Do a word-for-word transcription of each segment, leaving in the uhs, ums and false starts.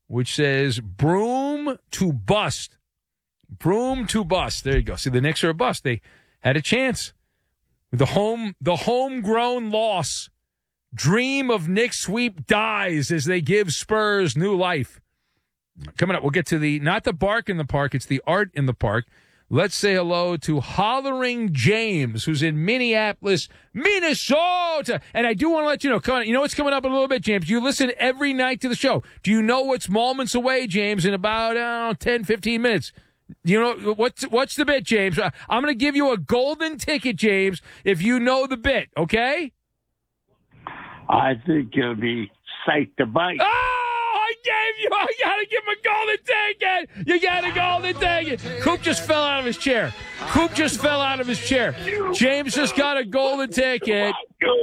which says broom to bust. Broom to bust. There you go. See, the Knicks are a bust. They had a chance. The home, the homegrown loss. Dream of Knicks sweep dies as they give Spurs new life. Coming up, we'll get to the, not the bark in the park, it's the art in the park. Let's say hello to Hollering James, who's in Minneapolis, Minnesota. And I do want to let you know, come on, you know what's coming up in a little bit, James? You listen every night to the show. Do you know what's moments away, James, in about uh, ten, fifteen minutes? You know, what's, what's the bit, James? I'm going to give you a golden ticket, James, if you know the bit, okay? I think it'll be Sight to Bite. Oh! I gave you. I gotta give him a golden ticket. You got a golden ticket. Coop just fell out of his chair. Coop just fell out of his chair. James just got a golden ticket.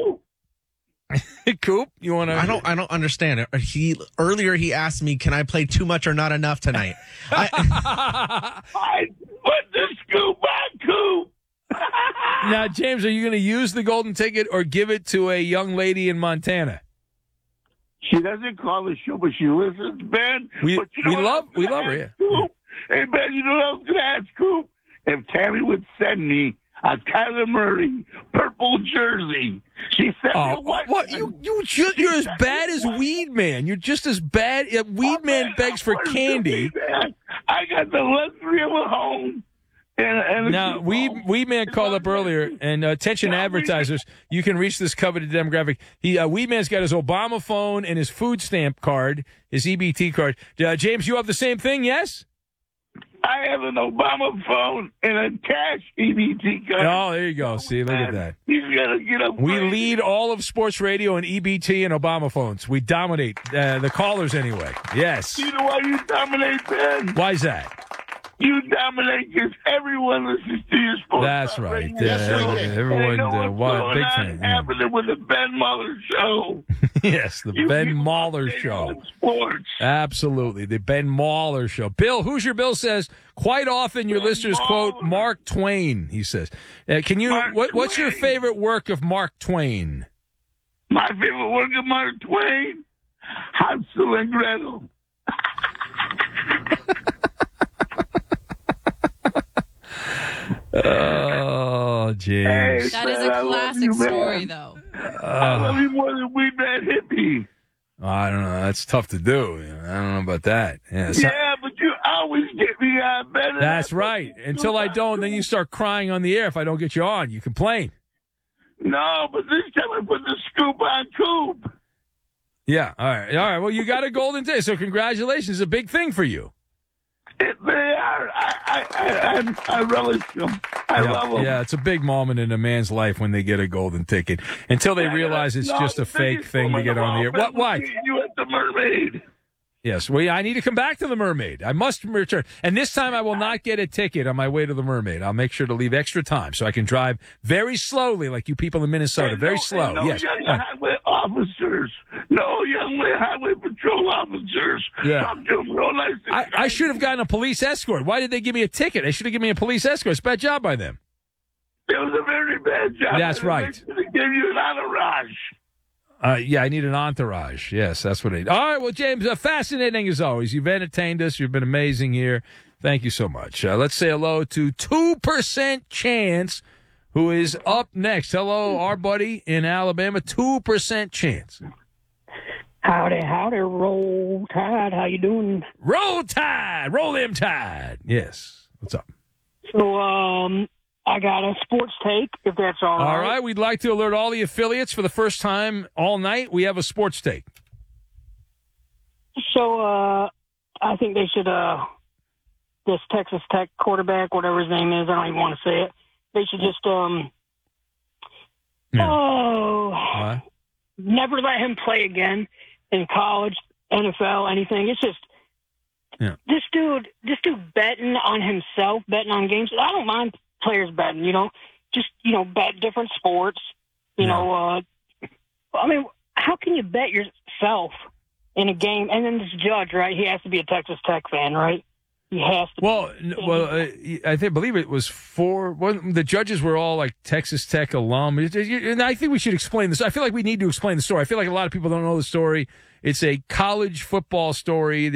Coop, you want to? I don't. I don't understand it. He earlier he asked me, "Can I play too much or not enough tonight?" I, I put the scoop on Coop. Now, James, are you going to use the golden ticket or give it to a young lady in Montana? She doesn't call the show, but she listens, Ben. We, but you know we love we love her, yeah. Coop? Hey, Ben, you know what I was going to ask, Coop? If Tammy would send me a Kyler Murray purple jersey. She sent oh, me a white what? You, you, just, you're as bad as Weed Man. You're just as bad. Uh, Weed oh, Man, man begs for candy. I got the luxury of a home. And, and now, Weed, Weed Man called up earlier, and uh, attention advertisers, you can reach this coveted demographic. He uh, Weed Man's got his Obama phone and his food stamp card, his E B T card. Uh, James, you have the same thing, yes? I have an Obama phone and a cash E B T card. Oh, there you go. See, look at that. He's got to get up. We lead all of sports radio in E B T and Obama phones. We dominate uh, the callers anyway. Yes. You know why you dominate, Ben? Why's that? You dominate because everyone listens to your sports. That's right. Uh, yes, everyone, uh, what, big fan. Happening with the Ben Maller Show. Yes, the you Ben Maller Show. Sports. Absolutely, the Ben Maller Show. Bill, Hoosier Bill says quite often your ben listeners Maller. Quote Mark Twain. He says, uh, "Can you? What, what's your favorite work of Mark Twain?" My favorite work of Mark Twain, Hansel and Gretel. Oh, James. Hey, that is a classic you, story, though. Uh, I love you more than Weed Man Hippie. I don't know. That's tough to do. I don't know about that. Yeah, so, yeah but you always get me on better. That's right. Until I don't, then you start crying on the air if I don't get you on. You complain. No, but this time I put the scoop on Coop. Yeah. All right. All right. Well, you got a golden ticket, so congratulations. It's a big thing for you. It, they are. I, I, I, I relish them. I yeah, love them. Yeah, it's a big moment in a man's life when they get a golden ticket. Until they realize it's no, just a fake thing to get on the air. What? Why? You at the Mermaid. Yes. Well, I need to come back to the Mermaid. I must return. And this time I will not get a ticket on my way to the Mermaid. I'll make sure to leave extra time so I can drive very slowly like you people in Minnesota. Very no, slow. No yes. young highway officers. No young highway patrol officers. Yeah. Real nice I, I should have gotten a police escort. Why did they give me a ticket? They should have given me a police escort. It's a bad job by them. It was a very bad job. That's right. They should have given you an entourage. Uh, yeah, I need an entourage. Yes, that's what I need. All right, well, James, uh, fascinating as always. You've entertained us. You've been amazing here. Thank you so much. Uh, let's say hello to two percent Chance, who is up next. Hello, our buddy in Alabama, two percent Chance. Howdy, howdy, Roll Tide. How you doing? Roll Tide. Roll them Tide. Yes. What's up? So, um... I got a sports take, if that's all right. All right. We'd like to alert all the affiliates for the first time all night. We have a sports take. So, uh, I think they should, uh, this Texas Tech quarterback, whatever his name is, I don't even want to say it, they should just, um, yeah. oh, what? never let him play again in college, N F L, anything. It's just, yeah. this dude, this dude betting on himself, betting on games. I don't mind players betting, you know, just, you know, bet different sports, you yeah. know, uh, I mean, how can you bet yourself in a game? And then this judge, right, he has to be a Texas Tech fan, right? He has to well, be. Well, uh, I think, believe it was four, well, the judges were all like Texas Tech alum. And I think we should explain this. I feel like we need to explain the story. I feel like a lot of people don't know the story. It's a college football story.